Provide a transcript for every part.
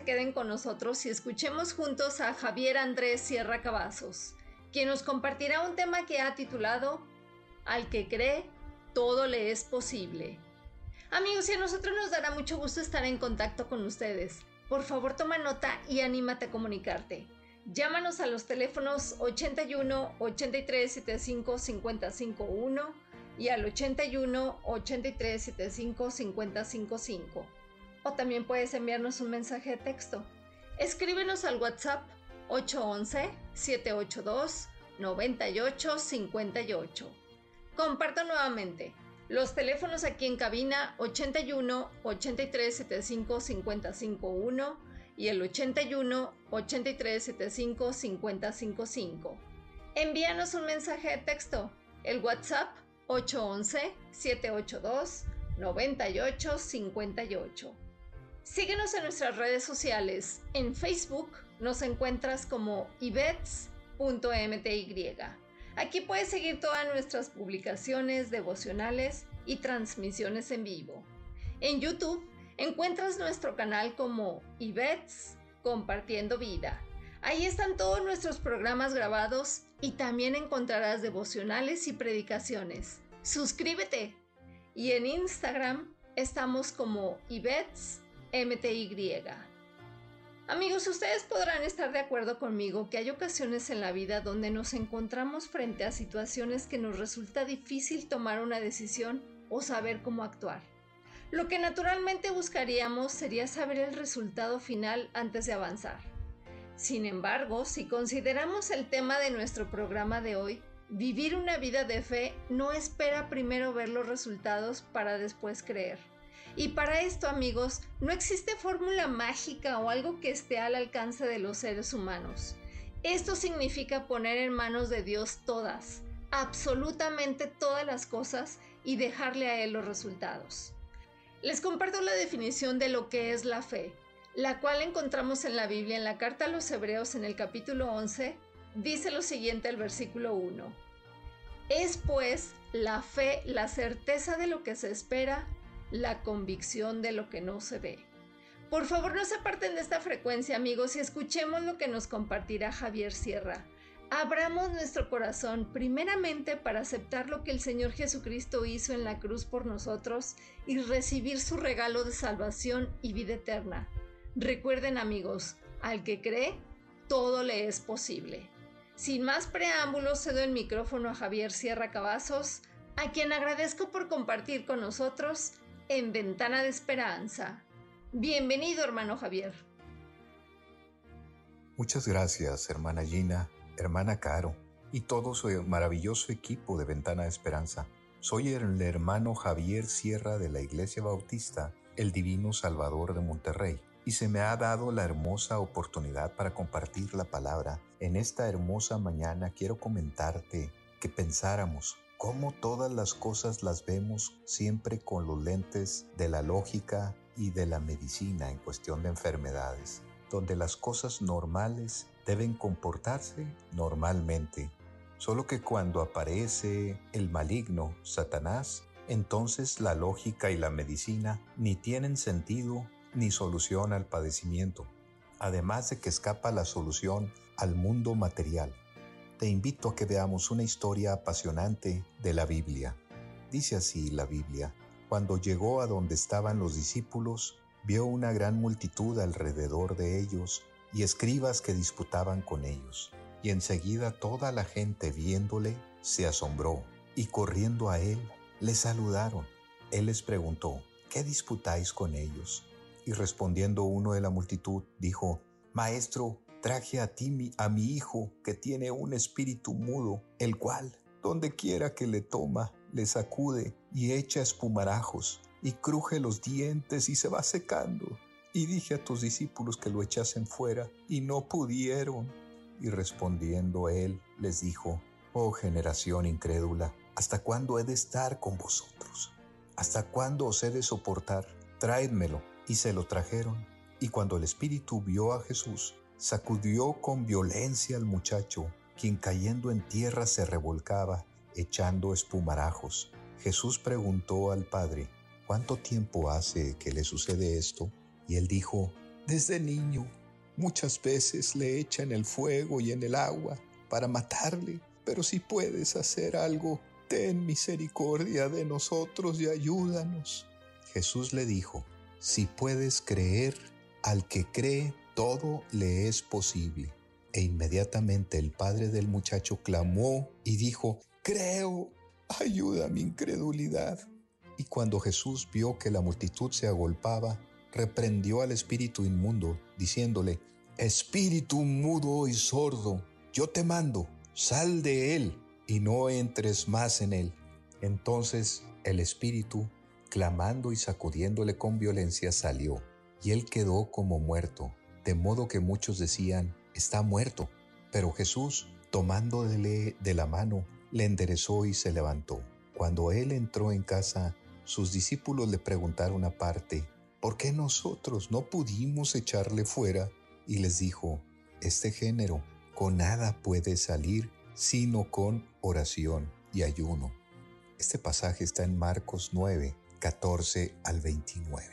Queden con nosotros y escuchemos juntos a Javier Andrés Sierra Cavazos, quien nos compartirá un tema que ha titulado Al que cree, todo le es posible. Amigos, y a nosotros nos dará mucho gusto estar en contacto con ustedes. Por favor, toma nota y anímate a comunicarte. Llámanos a los teléfonos 81 83 75 55 1 y al 81 83 75 55 5. O también puedes enviarnos un mensaje de texto. Escríbenos al WhatsApp 811-782-9858. Comparto nuevamente los teléfonos aquí en cabina 81 83 75 55 1 y el 81 83 75 55 5. Envíanos un mensaje de texto. El WhatsApp 811-782-9858. Síguenos en nuestras redes sociales. En Facebook nos encuentras como ivets.mty. Aquí puedes seguir todas nuestras publicaciones, devocionales y transmisiones en vivo. En YouTube encuentras nuestro canal como Ivets Compartiendo Vida. Ahí están todos nuestros programas grabados y también encontrarás devocionales y predicaciones. ¡Suscríbete! Y en Instagram estamos como ivets.mty. Amigos, ustedes podrán estar de acuerdo conmigo que hay ocasiones en la vida donde nos encontramos frente a situaciones que nos resulta difícil tomar una decisión o saber cómo actuar. Lo que naturalmente buscaríamos sería saber el resultado final antes de avanzar. Sin embargo, si consideramos el tema de nuestro programa de hoy, vivir una vida de fe no espera primero ver los resultados para después creer. Y para esto, amigos, no existe fórmula mágica o algo que esté al alcance de los seres humanos. Esto significa poner en manos de Dios todas, absolutamente todas las cosas y dejarle a Él los resultados. Les comparto la definición de lo que es la fe, la cual encontramos en la Biblia en la carta a los Hebreos en el capítulo 11, dice lo siguiente el versículo 1. Es pues la fe la certeza de lo que se espera, la convicción de lo que no se ve. Por favor, no se aparten de esta frecuencia, amigos, y escuchemos lo que nos compartirá Javier Sierra. Abramos nuestro corazón primeramente para aceptar lo que el Señor Jesucristo hizo en la cruz por nosotros y recibir su regalo de salvación y vida eterna. Recuerden, amigos, al que cree, todo le es posible. Sin más preámbulos, cedo el micrófono a Javier Sierra Cavazos, a quien agradezco por compartir con nosotros en Ventana de Esperanza. Bienvenido, hermano Javier. Muchas gracias, hermana Gina, hermana Caro y todo su maravilloso equipo de Ventana de Esperanza. Soy el hermano Javier Sierra de la Iglesia Bautista, el Divino Salvador de Monterrey, y se me ha dado la hermosa oportunidad para compartir la palabra. En esta hermosa mañana quiero comentarte que pensáramos cómo todas las cosas las vemos siempre con los lentes de la lógica y de la medicina en cuestión de enfermedades, donde las cosas normales deben comportarse normalmente. Solo que cuando aparece el maligno, Satanás, entonces la lógica y la medicina ni tienen sentido ni solución al padecimiento, además de que escapa la solución al mundo material. Te invito a que veamos una historia apasionante de la Biblia. Dice así la Biblia: cuando llegó a donde estaban los discípulos, vio una gran multitud alrededor de ellos y escribas que disputaban con ellos. Y enseguida toda la gente viéndole se asombró y corriendo a él le saludaron. Él les preguntó: ¿qué disputáis con ellos? Y respondiendo uno de la multitud dijo: Maestro, traje a mi hijo que tiene un espíritu mudo, el cual, donde quiera que le toma, le sacude y echa espumarajos y cruje los dientes y se va secando. Y dije a tus discípulos que lo echasen fuera y no pudieron. Y respondiendo él les dijo: Oh generación incrédula, ¿hasta cuándo he de estar con vosotros? ¿Hasta cuándo os he de soportar? Traédmelo. Y se lo trajeron. Y cuando el espíritu vio a Jesús, sacudió con violencia al muchacho, quien cayendo en tierra se revolcaba, echando espumarajos. Jesús preguntó al padre: ¿cuánto tiempo hace que le sucede esto? Y él dijo: Desde niño, muchas veces le echan el fuego y en el agua para matarle, pero si puedes hacer algo, ten misericordia de nosotros y ayúdanos. Jesús le dijo: si puedes creer, al que cree, todo le es posible. E inmediatamente el padre del muchacho clamó y dijo: creo, ayuda a mi incredulidad. Y cuando Jesús vio que la multitud se agolpaba, reprendió al espíritu inmundo, diciéndole: espíritu mudo y sordo, yo te mando, sal de él y no entres más en él. Entonces el espíritu, clamando y sacudiéndole con violencia, salió, y él quedó como muerto, de modo que muchos decían: está muerto. Pero Jesús, tomándole de la mano, le enderezó y se levantó. Cuando él entró en casa, sus discípulos le preguntaron aparte: ¿por qué nosotros no pudimos echarle fuera? Y les dijo: este género con nada puede salir sino con oración y ayuno. Este pasaje está en Marcos 9, 14 al 29.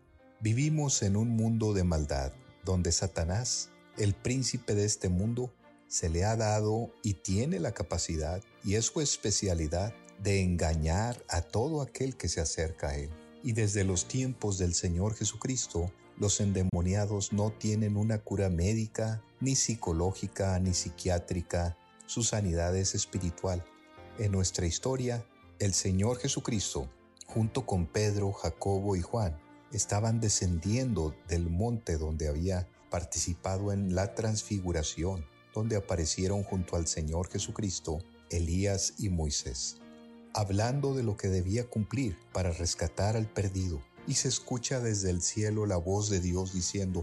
Vivimos en un mundo de maldad, donde Satanás, el príncipe de este mundo, se le ha dado y tiene la capacidad, y es su especialidad, de engañar a todo aquel que se acerca a él. Y desde los tiempos del Señor Jesucristo, los endemoniados no tienen una cura médica, ni psicológica, ni psiquiátrica. Su sanidad es espiritual. En nuestra historia, el Señor Jesucristo, junto con Pedro, Jacobo y Juan, estaban descendiendo del monte donde había participado en la transfiguración, donde aparecieron junto al Señor Jesucristo Elías y Moisés, hablando de lo que debía cumplir para rescatar al perdido. Y se escucha desde el cielo la voz de Dios diciendo: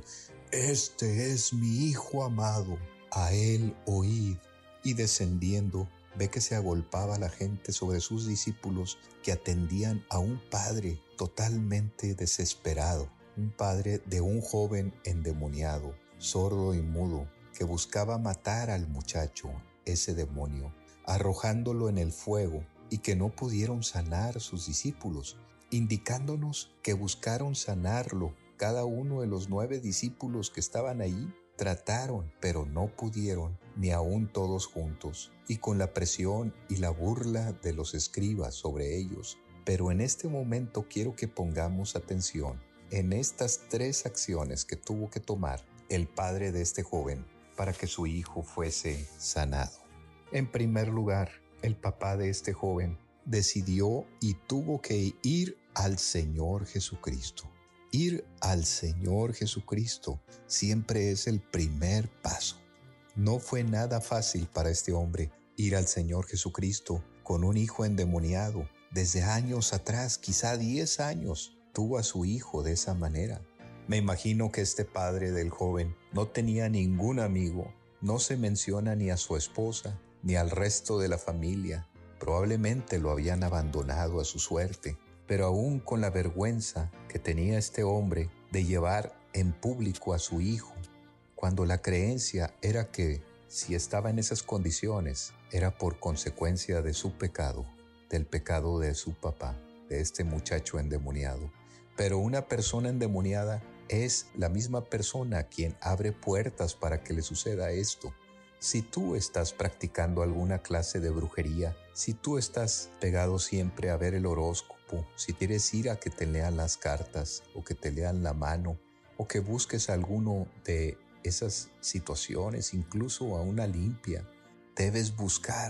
este es mi Hijo amado, a él oíd. Y descendiendo, ve que se agolpaba la gente sobre sus discípulos, que atendían a un padre totalmente desesperado, un padre de un joven endemoniado, sordo y mudo, que buscaba matar al muchacho, ese demonio, arrojándolo en el fuego, y que no pudieron sanar sus discípulos, indicándonos que buscaron sanarlo. Cada uno de los 9 discípulos que estaban allí trataron, pero no pudieron, ni aún todos juntos, y con la presión y la burla de los escribas sobre ellos. Pero en este momento quiero que pongamos atención en estas 3 acciones que tuvo que tomar el padre de este joven para que su hijo fuese sanado. En primer lugar, el papá de este joven decidió y tuvo que ir al Señor Jesucristo. Ir al Señor Jesucristo siempre es el primer paso. No fue nada fácil para este hombre ir al Señor Jesucristo con un hijo endemoniado. Desde años atrás, quizá 10 años, tuvo a su hijo de esa manera. Me imagino que este padre del joven no tenía ningún amigo. No se menciona ni a su esposa, ni al resto de la familia. Probablemente lo habían abandonado a su suerte. Pero aún con la vergüenza que tenía este hombre de llevar en público a su hijo, cuando la creencia era que si estaba en esas condiciones era por consecuencia de su pecado, del pecado de su papá, de este muchacho endemoniado. Pero una persona endemoniada es la misma persona quien abre puertas para que le suceda esto. Si tú estás practicando alguna clase de brujería, si tú estás pegado siempre a ver el horóscopo, si quieres ir a que te lean las cartas o que te lean la mano o que busques alguno de esas situaciones, incluso a una limpia, debes buscar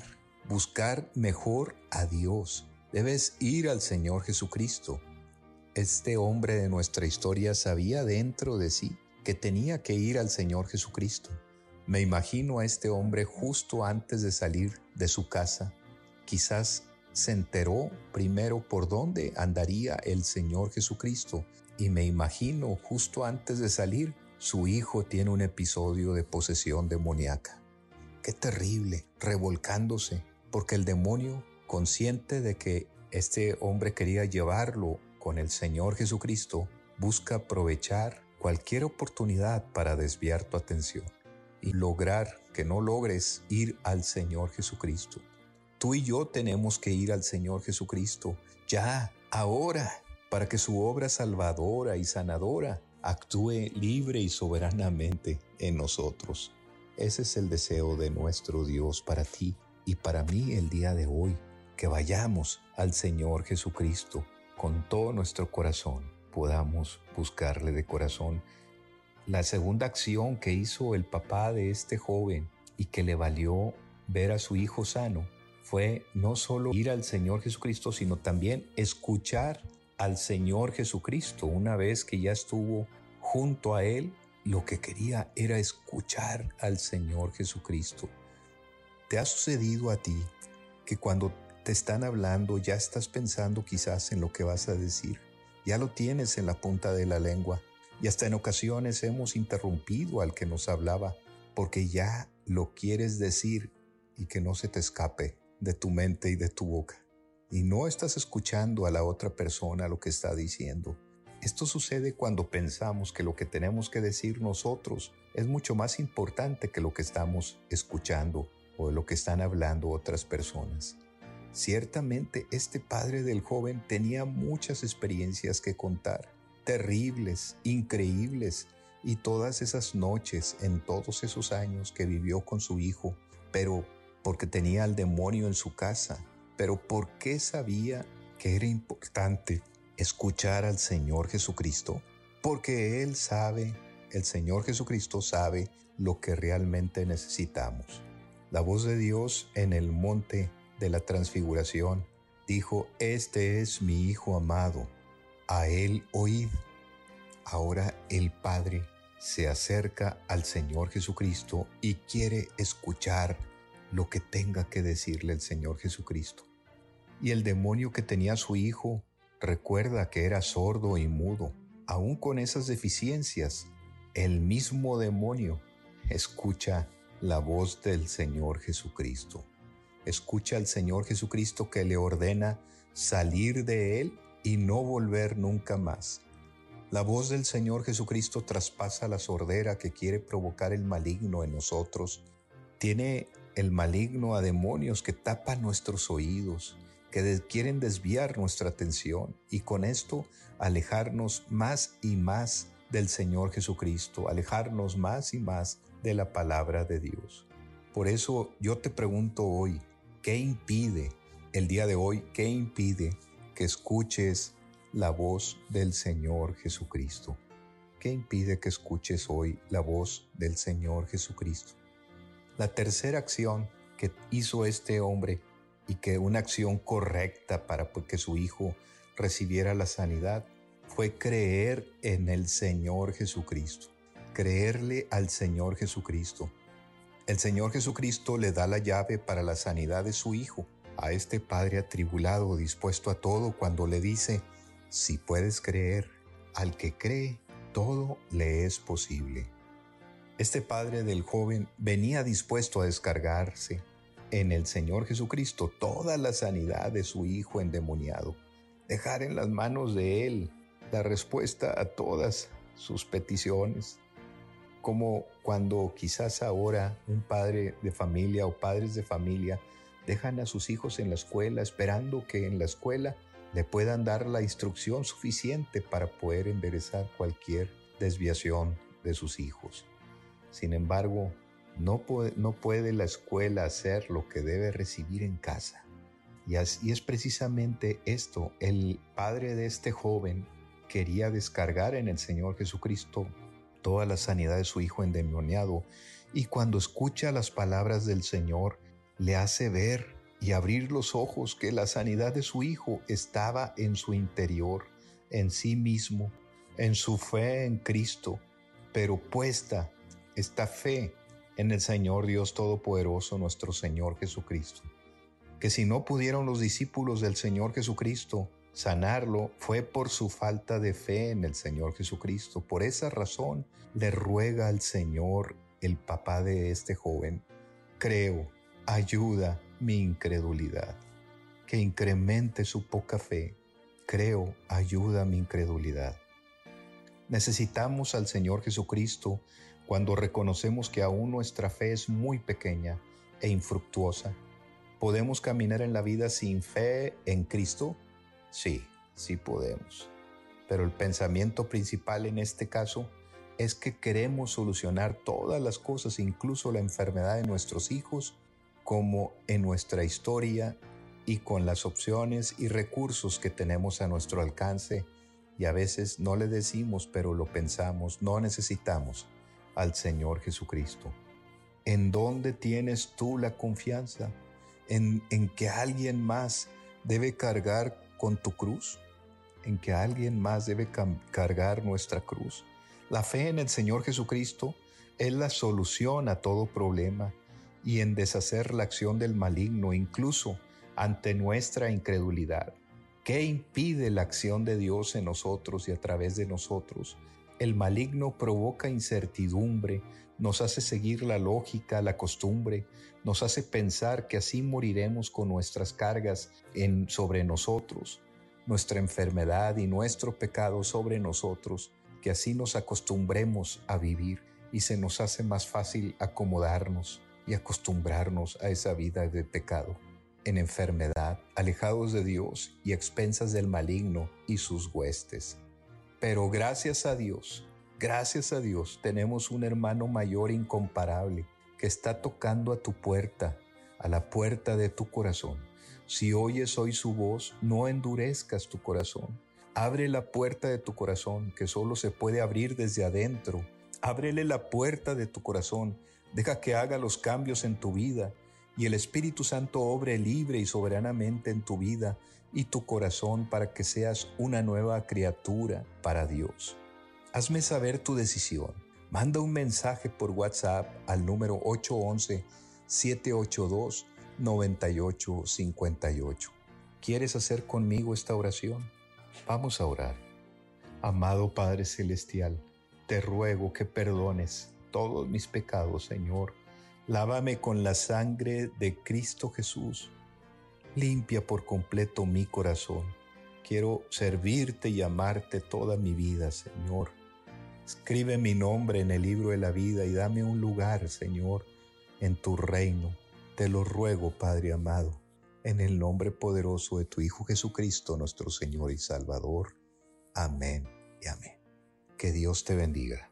mejor a Dios. Debes ir al Señor Jesucristo. Este hombre de nuestra historia sabía dentro de sí que tenía que ir al Señor Jesucristo. Me imagino a este hombre justo antes de salir de su casa. Quizás se enteró primero por dónde andaría el Señor Jesucristo, y me imagino justo antes de salir, su hijo tiene un episodio de posesión demoníaca. ¡Qué terrible! Revolcándose, porque el demonio, consciente de que este hombre quería llevarlo con el Señor Jesucristo, busca aprovechar cualquier oportunidad para desviar tu atención y lograr que no logres ir al Señor Jesucristo. Tú y yo tenemos que ir al Señor Jesucristo ya, ahora, para que su obra salvadora y sanadora actúe libre y soberanamente en nosotros. Ese es el deseo de nuestro Dios para ti y para mí el día de hoy, que vayamos al Señor Jesucristo con todo nuestro corazón, podamos buscarle de corazón. La segunda acción que hizo el papá de este joven y que le valió ver a su hijo sano fue no solo ir al Señor Jesucristo, sino también escuchar al Señor Jesucristo. Una vez que ya estuvo junto a Él, lo que quería era escuchar al Señor Jesucristo. ¿Te ha sucedido a ti que cuando te están hablando ya estás pensando quizás en lo que vas a decir? Ya lo tienes en la punta de la lengua y hasta en ocasiones hemos interrumpido al que nos hablaba porque ya lo quieres decir y que no se te escape de tu mente y de tu boca. Y no estás escuchando a la otra persona lo que está diciendo. Esto sucede cuando pensamos que lo que tenemos que decir nosotros es mucho más importante que lo que estamos escuchando o de lo que están hablando otras personas. Ciertamente este padre del joven tenía muchas experiencias que contar, terribles, increíbles, y todas esas noches en todos esos años que vivió con su hijo, pero porque tenía al demonio en su casa. Pero ¿por qué sabía que era importante escuchar al Señor Jesucristo? Porque Él sabe, el Señor Jesucristo sabe lo que realmente necesitamos. La voz de Dios en el monte de la transfiguración dijo: este es mi Hijo amado, a Él oíd. Ahora el Padre se acerca al Señor Jesucristo y quiere escuchar lo que tenga que decirle el Señor Jesucristo. Y el demonio que tenía a su hijo recuerda que era sordo y mudo. Aún con esas deficiencias, el mismo demonio escucha la voz del Señor Jesucristo. Escucha al Señor Jesucristo que le ordena salir de él y no volver nunca más. La voz del Señor Jesucristo traspasa la sordera que quiere provocar el maligno en nosotros. Tiene el maligno a demonios que tapan nuestros oídos, que quieren desviar nuestra atención y con esto alejarnos más y más del Señor Jesucristo, alejarnos más y más de la palabra de Dios. Por eso yo te pregunto hoy, ¿qué impide el día de hoy, qué impide que escuches la voz del Señor Jesucristo? ¿Qué impide que escuches hoy la voz del Señor Jesucristo? La tercera acción que hizo este hombre y que una acción correcta para que su hijo recibiera la sanidad fue creer en el Señor Jesucristo, creerle al Señor Jesucristo. El Señor Jesucristo le da la llave para la sanidad de su hijo a este padre atribulado, dispuesto a todo, cuando le dice: si puedes creer, al que cree, todo le es posible. Este padre del joven venía dispuesto a descargarse en el Señor Jesucristo toda la sanidad de su hijo endemoniado, dejar en las manos de Él la respuesta a todas sus peticiones, como cuando quizás ahora un padre de familia o padres de familia dejan a sus hijos en la escuela esperando que en la escuela le puedan dar la instrucción suficiente para poder enderezar cualquier desviación de sus hijos. Sin embargo, no puede la escuela hacer lo que debe recibir en casa. Y es precisamente esto. El padre de este joven quería descargar en el Señor Jesucristo toda la sanidad de su hijo endemoniado, y cuando escucha las palabras del Señor, le hace ver y abrir los ojos que la sanidad de su hijo estaba en su interior, en sí mismo, en su fe en Cristo, pero puesta esta fe en el Señor Dios Todopoderoso, nuestro Señor Jesucristo. Que si no pudieron los discípulos del Señor Jesucristo sanarlo, fue por su falta de fe en el Señor Jesucristo. Por esa razón le ruega al Señor, el papá de este joven: creo, ayuda mi incredulidad. Que incremente su poca fe. Creo, ayuda mi incredulidad. Necesitamos al Señor Jesucristo cuando reconocemos que aún nuestra fe es muy pequeña e infructuosa. ¿Podemos caminar en la vida sin fe en Cristo? Sí, sí podemos. Pero el pensamiento principal en este caso es que queremos solucionar todas las cosas, incluso la enfermedad de nuestros hijos, como en nuestra historia y con las opciones y recursos que tenemos a nuestro alcance. Y a veces no le decimos, pero lo pensamos, no necesitamos al Señor Jesucristo. ¿En dónde tienes tú la confianza? ¿En que alguien más debe cargar con tu cruz? ¿En que alguien más debe cargar nuestra cruz? La fe en el Señor Jesucristo es la solución a todo problema y en deshacer la acción del maligno, incluso ante nuestra incredulidad. ¿Qué impide la acción de Dios en nosotros y a través de nosotros? El maligno provoca incertidumbre, nos hace seguir la lógica, la costumbre, nos hace pensar que así moriremos con nuestras cargas sobre nosotros, nuestra enfermedad y nuestro pecado sobre nosotros, que así nos acostumbremos a vivir y se nos hace más fácil acomodarnos y acostumbrarnos a esa vida de pecado, en enfermedad, alejados de Dios y a expensas del maligno y sus huestes. Pero gracias a Dios, tenemos un hermano mayor incomparable que está tocando a tu puerta, a la puerta de tu corazón. Si oyes hoy su voz, no endurezcas tu corazón. Abre la puerta de tu corazón, que solo se puede abrir desde adentro. Ábrele la puerta de tu corazón. Deja que haga los cambios en tu vida y el Espíritu Santo obre libre y soberanamente en tu vida y tu corazón para que seas una nueva criatura para Dios. Hazme saber tu decisión. Manda un mensaje por WhatsApp al número 811-782-9858. ¿Quieres hacer conmigo esta oración? Vamos a orar. Amado Padre Celestial, te ruego que perdones todos mis pecados, Señor. Lávame con la sangre de Cristo Jesús. Limpia por completo mi corazón. Quiero servirte y amarte toda mi vida, Señor. Escribe mi nombre en el libro de la vida y dame un lugar, Señor, en tu reino. Te lo ruego, Padre amado, en el nombre poderoso de tu Hijo Jesucristo, nuestro Señor y Salvador. Amén y amén. Que Dios te bendiga.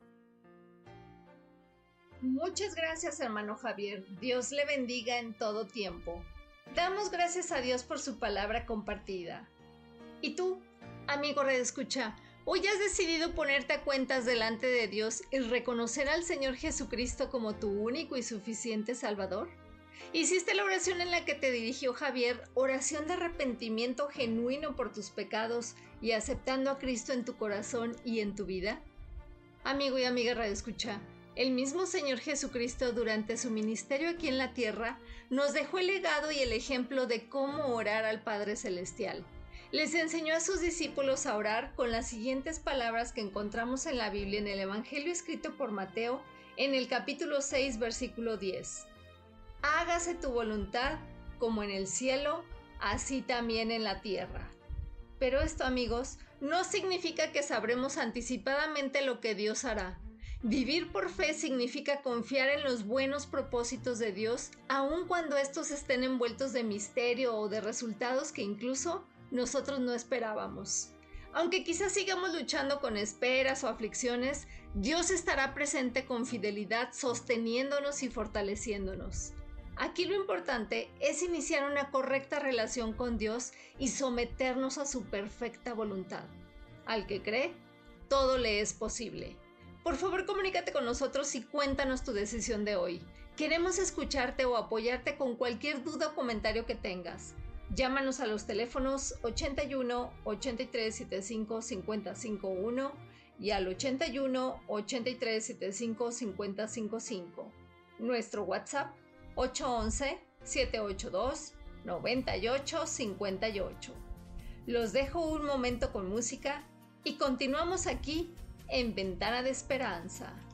Muchas gracias, hermano Javier. Dios le bendiga en todo tiempo. Damos gracias a Dios por su palabra compartida. ¿Y tú, amigo redescucha, hoy has decidido ponerte a cuentas delante de Dios y reconocer al Señor Jesucristo como tu único y suficiente Salvador? ¿Hiciste la oración en la que te dirigió Javier, oración de arrepentimiento genuino por tus pecados y aceptando a Cristo en tu corazón y en tu vida? Amigo y amiga redescucha, el mismo Señor Jesucristo durante su ministerio aquí en la tierra nos dejó el legado y el ejemplo de cómo orar al Padre Celestial. Les enseñó a sus discípulos a orar con las siguientes palabras que encontramos en la Biblia en el Evangelio escrito por Mateo en el capítulo 6, versículo 10. Hágase tu voluntad como en el cielo, así también en la tierra. Pero esto, amigos, no significa que sabremos anticipadamente lo que Dios hará. Vivir por fe significa confiar en los buenos propósitos de Dios, aun cuando estos estén envueltos de misterio o de resultados que incluso nosotros no esperábamos. Aunque quizás sigamos luchando con esperas o aflicciones, Dios estará presente con fidelidad, sosteniéndonos y fortaleciéndonos. Aquí lo importante es iniciar una correcta relación con Dios y someternos a su perfecta voluntad. Al que cree, todo le es posible. Por favor, comunícate con nosotros y cuéntanos tu decisión de hoy. Queremos escucharte o apoyarte con cualquier duda o comentario que tengas. Llámanos a los teléfonos 81 83 75 551 y al 81 83 75 555. Nuestro WhatsApp 811-782-9858. Los dejo un momento con música y continuamos aquí en Ventana de Esperanza.